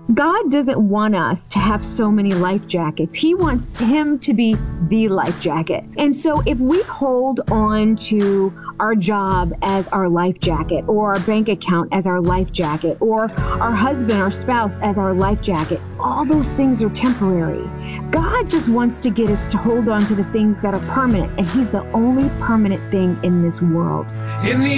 God doesn't want us to have so many life jackets. He wants him to be the life jacket. And so if we hold on to our job as our life jacket, or our bank account as our life jacket, or our husband, our spouse as our life jacket, all those things are temporary. God just wants to get us to hold on to the things that are permanent, and he's the only permanent thing in this world. In the